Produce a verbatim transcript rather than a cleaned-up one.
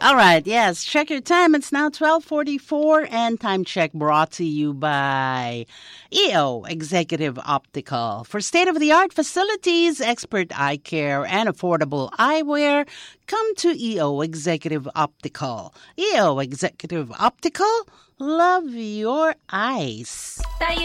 All right, yes, check your time. It's now twelve forty-four, and time check brought to you by E O Executive Optical. For state-of-the-art facilities, expert eye care, and affordable eyewear, come to E O Executive Optical. E O Executive Optical, love your eyes.